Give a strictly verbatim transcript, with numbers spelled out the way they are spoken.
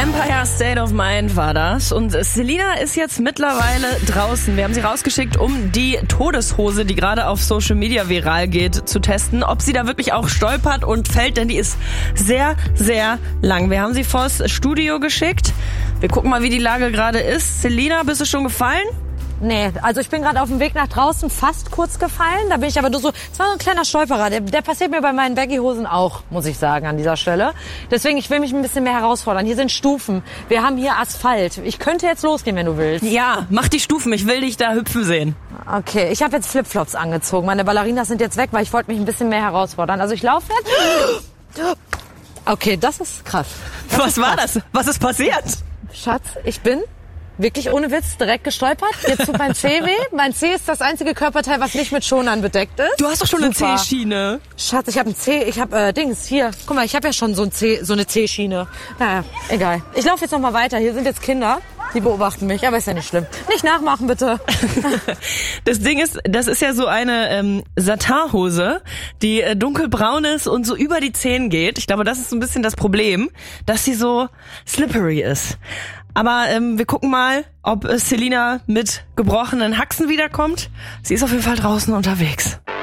Empire State of Mind war das. Und Selina ist jetzt mittlerweile draußen. Wir haben sie rausgeschickt, um die Todeshose, die gerade auf Social Media viral geht, zu testen. Ob sie da wirklich auch stolpert und fällt, denn die ist sehr, sehr lang. Wir haben sie vors Studio geschickt. Wir gucken mal, wie die Lage gerade ist. Selina, bist du schon gefallen? Nee, also ich bin gerade auf dem Weg nach draußen fast kurz gefallen. Da bin ich aber nur so, es war so ein kleiner Stolperer. Der, der passiert mir bei meinen Baggy-Hosen auch, muss ich sagen, an dieser Stelle. Deswegen, ich will mich ein bisschen mehr herausfordern. Hier sind Stufen. Wir haben hier Asphalt. Ich könnte jetzt losgehen, wenn du willst. Ja, mach die Stufen. Ich will dich da hüpfen sehen. Okay, ich habe jetzt Flipflops angezogen. Meine Ballerinas sind jetzt weg, weil ich wollte mich ein bisschen mehr herausfordern. Also ich laufe jetzt. Okay, das ist krass. Das Was ist war krass. das? Was ist passiert? Schatz, ich bin wirklich ohne Witz direkt gestolpert. Jetzt tut mein Zeh weh. Mein Zeh ist das einzige Körperteil, was nicht mit Schonern bedeckt ist. Du hast doch schon Super. eine C-Schiene. Schatz, ich habe ein Zeh, ich habe äh, Dings hier. Guck mal, ich habe ja schon so, ein Zeh, so eine C-Schiene. Naja, egal. Ich laufe jetzt noch mal weiter. Hier sind jetzt Kinder, die beobachten mich, aber ist ja nicht schlimm. Nicht nachmachen, bitte. Das Ding ist, das ist ja so eine ähm, Satinhose, die äh, dunkelbraun ist und so über die Zehen geht. Ich glaube, das ist so ein bisschen das Problem, dass sie so slippery ist. Aber ähm, wir gucken mal, ob äh, Selina mit gebrochenen Haxen wiederkommt. Sie ist auf jeden Fall draußen unterwegs.